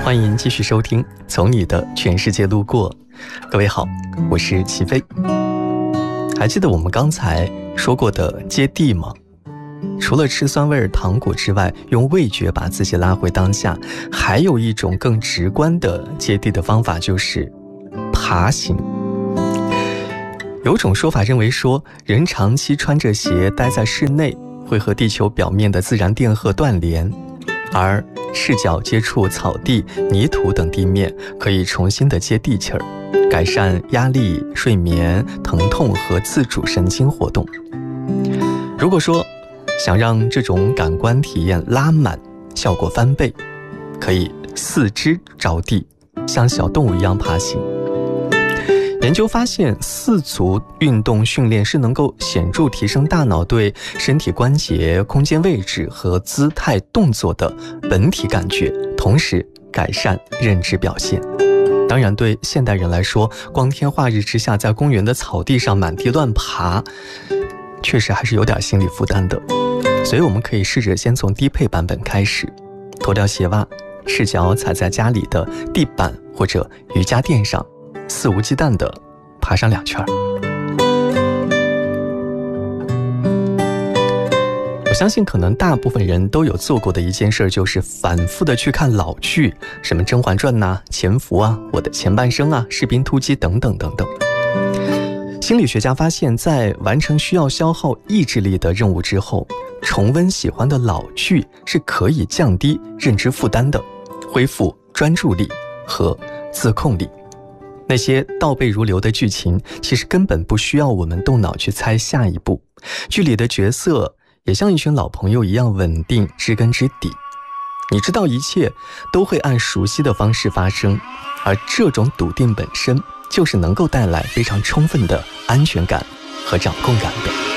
欢迎继续收听《从你的全世界路过》。各位好，我是齐飞。还记得我们刚才说过的接地吗？除了吃酸味糖果之外，用味觉把自己拉回当下，还有一种更直观的接地的方法，就是爬行。有种说法认为说，人长期穿着鞋待在室内，会和地球表面的自然电荷断联，而赤脚接触草地、泥土等地面，可以重新的接地气儿，改善压力、睡眠、疼痛和自主神经活动。如果说想让这种感官体验拉满，效果翻倍，可以四肢着地，像小动物一样爬行。研究发现，四足运动训练是能够显著提升大脑对身体关节、空间位置和姿态动作的本体感觉，同时改善认知表现。当然，对现代人来说，光天化日之下在公园的草地上满地乱爬，确实还是有点心理负担的。所以我们可以试着先从低配版本开始，脱掉鞋袜，赤脚踩在家里的地板或者瑜伽垫上，肆无忌惮地爬上2圈。我相信可能大部分人都有做过的一件事，就是反复地去看老剧，什么《甄嬛传》呐、潜伏啊、我的前半生啊、士兵突击等等等等。心理学家发现，在完成需要消耗意志力的任务之后，重温喜欢的老剧是可以降低认知负担的，恢复专注力和自控力。那些倒背如流的剧情，其实根本不需要我们动脑去猜下一步。剧里的角色也像一群老朋友一样稳定，知根知底。你知道一切都会按熟悉的方式发生，而这种笃定本身就是能够带来非常充分的安全感和掌控感的。